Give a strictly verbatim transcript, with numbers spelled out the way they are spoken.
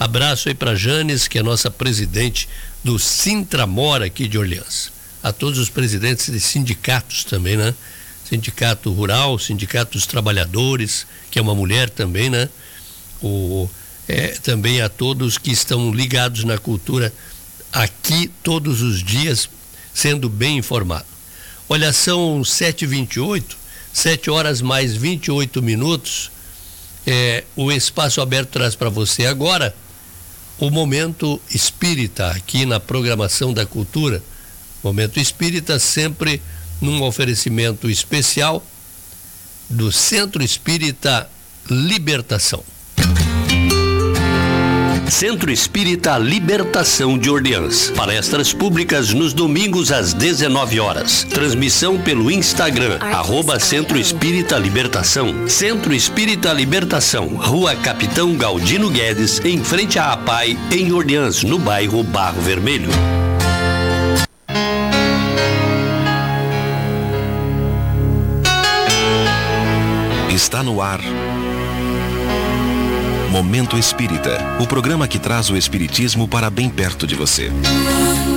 Abraço aí para Janes, que é nossa presidente do Sintramor aqui de Orleans. A todos os presidentes de sindicatos também, né? Sindicato Rural, Sindicato dos Trabalhadores, que é uma mulher também, né? O, é, também a todos que estão ligados na cultura aqui todos os dias, sendo bem informado. Olha, são sete e vinte e oito, sete horas mais vinte e oito minutos. É, o Espaço Aberto traz para você agora o Momento Espírita, aqui na programação da cultura. Momento Espírita sempre num oferecimento especial do Centro Espírita Libertação. Centro Espírita Libertação de Orleans. Palestras públicas nos domingos às dezenove horas. Transmissão pelo Instagram, arroba Centro Espírita Libertação. Centro Espírita Libertação, Rua Capitão Galdino Guedes, em frente à APAI, em Orleans, no bairro Barro Vermelho. Está no ar Momento Espírita, o programa que traz o espiritismo para bem perto de você.